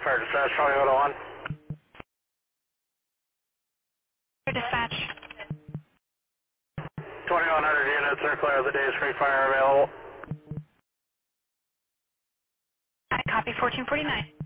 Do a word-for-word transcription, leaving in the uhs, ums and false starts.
Fire Dispatch, Charlie Auto one. Dispatch. twenty-one hundred units are clear of the day's free fire available. I copy fourteen forty-nine.